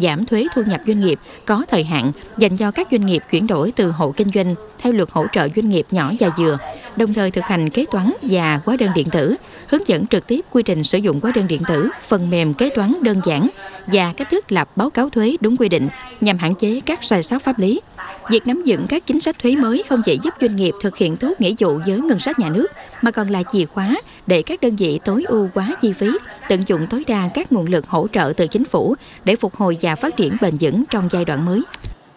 giảm thuế thu nhập doanh nghiệp có thời hạn dành cho các doanh nghiệp chuyển đổi từ hộ kinh doanh theo luật hỗ trợ doanh nghiệp nhỏ và vừa, đồng thời thực hành kế toán và hóa đơn điện tử, hướng dẫn trực tiếp quy trình sử dụng hóa đơn điện tử, phần mềm kế toán đơn giản và cách thức lập báo cáo thuế đúng quy định nhằm hạn chế các sai sót pháp lý. Việc nắm vững các chính sách thuế mới không chỉ giúp doanh nghiệp thực hiện tốt nghĩa vụ với ngân sách nhà nước, mà còn là chìa khóa để các đơn vị tối ưu hóa chi phí, tận dụng tối đa các nguồn lực hỗ trợ từ chính phủ để phục hồi và phát triển bền vững trong giai đoạn mới.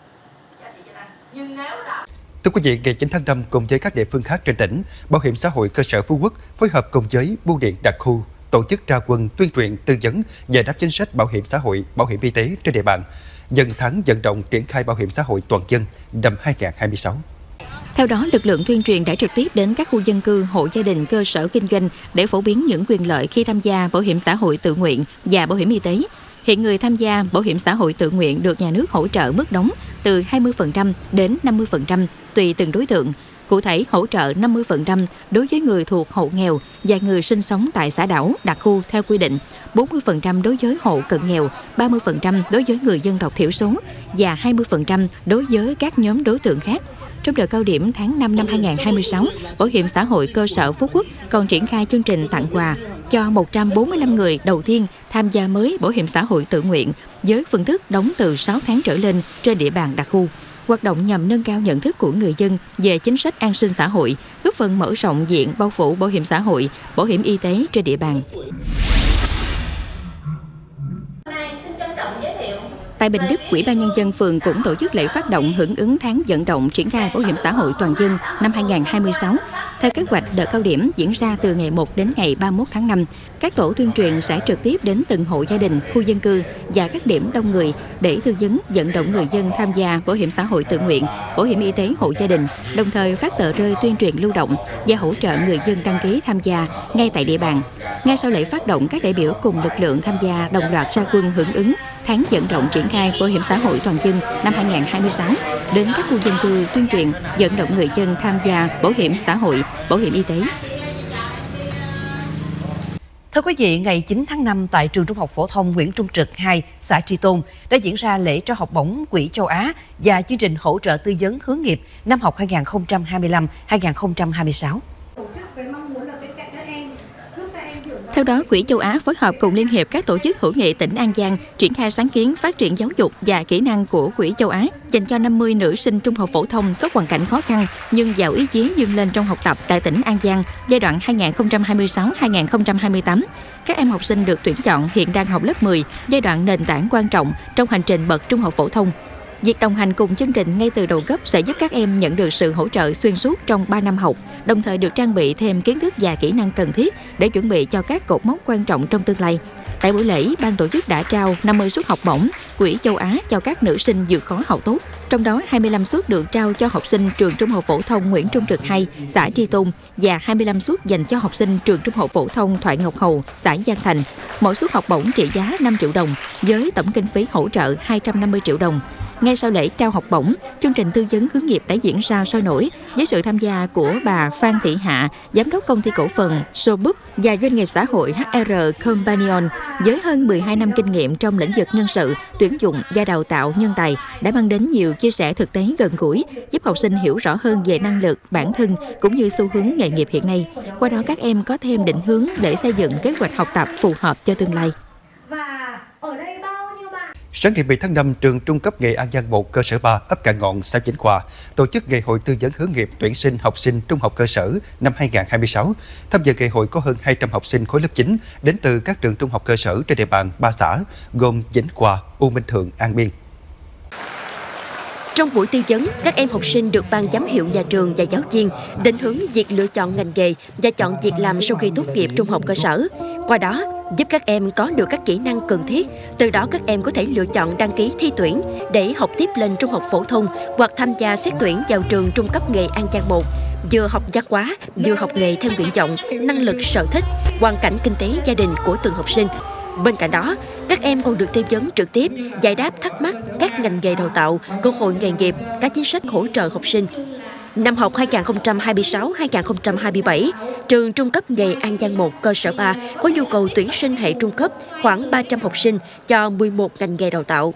Thưa quý vị, ngày 9 tháng 5 cùng với các địa phương khác trên tỉnh, Bảo hiểm xã hội cơ sở Phú Quốc phối hợp cùng với Bưu điện Đặc khu tổ chức ra quân tuyên truyền tư vấn giải đáp chính sách bảo hiểm xã hội, bảo hiểm y tế trên địa bàn, dần tháng vận động triển khai bảo hiểm xã hội toàn dân năm 2026. Theo đó, lực lượng tuyên truyền đã trực tiếp đến các khu dân cư, hộ gia đình, cơ sở kinh doanh để phổ biến những quyền lợi khi tham gia bảo hiểm xã hội tự nguyện và bảo hiểm y tế. Hiện người tham gia bảo hiểm xã hội tự nguyện được nhà nước hỗ trợ mức đóng từ 20% đến 50% tùy từng đối tượng. Cụ thể, hỗ trợ 50% đối với người thuộc hộ nghèo và người sinh sống tại xã đảo, đặc khu theo quy định, 40% đối với hộ cận nghèo, 30% đối với người dân tộc thiểu số và 20% đối với các nhóm đối tượng khác. Trong đợt cao điểm tháng 5 năm 2026, Bảo hiểm xã hội cơ sở Phú Quốc còn triển khai chương trình tặng quà cho 145 người đầu tiên tham gia mới bảo hiểm xã hội tự nguyện với phương thức đóng từ 6 tháng trở lên trên địa bàn đặc khu. Hoạt động nhằm nâng cao nhận thức của người dân về chính sách an sinh xã hội, góp phần mở rộng diện bao phủ bảo hiểm xã hội, bảo hiểm y tế trên địa bàn. Tại Bình Đức, Ủy ban Nhân dân phường cũng tổ chức lễ phát động hưởng ứng tháng vận động triển khai bảo hiểm xã hội toàn dân năm 2026. Theo kế hoạch, đợt cao điểm diễn ra từ ngày 1 đến ngày 31 tháng 5. Các tổ tuyên truyền sẽ trực tiếp đến từng hộ gia đình, khu dân cư và các điểm đông người để tư vấn vận động người dân tham gia bảo hiểm xã hội tự nguyện, bảo hiểm y tế hộ gia đình, đồng thời phát tờ rơi tuyên truyền lưu động và hỗ trợ người dân đăng ký tham gia ngay tại địa bàn. Ngay sau lễ phát động, các đại biểu cùng lực lượng tham gia đồng loạt ra quân hưởng ứng tháng vận động triển khai bảo hiểm xã hội toàn dân năm 2026 đến các khu dân cư tuyên truyền vận động người dân tham gia bảo hiểm xã hội, bảo hiểm y tế. Thưa quý vị, ngày 9 tháng 5 tại trường Trung học phổ thông Nguyễn Trung Trực 2, xã Tri Tôn đã diễn ra lễ trao học bổng Quỹ Châu Á và chương trình hỗ trợ tư vấn hướng nghiệp năm học 2025-2026. Theo đó, Quỹ Châu Á phối hợp cùng Liên hiệp các tổ chức hữu nghị tỉnh An Giang triển khai sáng kiến phát triển giáo dục và kỹ năng của Quỹ Châu Á dành cho 50 nữ sinh trung học phổ thông có hoàn cảnh khó khăn nhưng giàu ý chí vươn lên trong học tập tại tỉnh An Giang giai đoạn 2026-2028. Các em học sinh được tuyển chọn hiện đang học lớp 10, giai đoạn nền tảng quan trọng trong hành trình bậc trung học phổ thông. Việc đồng hành cùng chương trình ngay từ đầu cấp sẽ giúp các em nhận được sự hỗ trợ xuyên suốt trong 3 năm học, đồng thời được trang bị thêm kiến thức và kỹ năng cần thiết để chuẩn bị cho các cột mốc quan trọng trong tương lai. Tại buổi lễ, ban tổ chức đã trao 50 suất học bổng Quỹ Châu Á cho các nữ sinh vượt khó học tốt. Trong đó, 25 suất được trao cho học sinh trường Trung học phổ thông Nguyễn Trung Trực 2, xã Tri Tôn và 25 suất dành cho học sinh trường Trung học phổ thông Thoại Ngọc Hầu, xã Giang Thành. Mỗi suất học bổng trị giá 5 triệu đồng với tổng kinh phí hỗ trợ 250 triệu đồng. Ngay sau lễ trao học bổng, chương trình tư vấn hướng nghiệp đã diễn ra sôi nổi với sự tham gia của bà Phan Thị Hạ, giám đốc công ty cổ phần Sobook và doanh nghiệp xã hội HR Companion với hơn 12 năm kinh nghiệm trong lĩnh vực nhân sự, tuyển dụng và đào tạo nhân tài đã mang đến nhiều chia sẻ thực tế gần gũi, giúp học sinh hiểu rõ hơn về năng lực, bản thân cũng như xu hướng nghề nghiệp hiện nay. Qua đó các em có thêm định hướng để xây dựng kế hoạch học tập phù hợp cho tương lai. Sáng ngày 10 tháng 5, trường Trung cấp nghề An Giang 1, cơ sở 3, ấp Cạn Ngọn, xã Vĩnh Hòa tổ chức ngày hội tư vấn hướng nghiệp tuyển sinh học sinh trung học cơ sở năm 2026. Tham dự ngày hội có hơn 200 học sinh khối lớp 9 đến từ các trường trung học cơ sở trên địa bàn 3 xã gồm Vĩnh Hòa, U Minh Thượng, An Biên. Trong buổi tư vấn, các em học sinh được ban giám hiệu nhà trường và giáo viên định hướng việc lựa chọn ngành nghề và chọn việc làm sau khi tốt nghiệp trung học cơ sở. Qua đó, giúp các em có được các kỹ năng cần thiết, từ đó các em có thể lựa chọn đăng ký thi tuyển để học tiếp lên trung học phổ thông hoặc tham gia xét tuyển vào trường trung cấp nghề An Giang 1. Vừa học văn hóa, vừa học nghề theo nguyện vọng, năng lực, sở thích, hoàn cảnh kinh tế gia đình của từng học sinh. Bên cạnh đó, các em còn được tư vấn trực tiếp, giải đáp thắc mắc các ngành nghề đào tạo, cơ hội nghề nghiệp, các chính sách hỗ trợ học sinh. Năm học 2026-2027, trường Trung cấp nghề An Giang 1 cơ sở 3 có nhu cầu tuyển sinh hệ trung cấp khoảng 300 học sinh cho 11 ngành nghề đào tạo.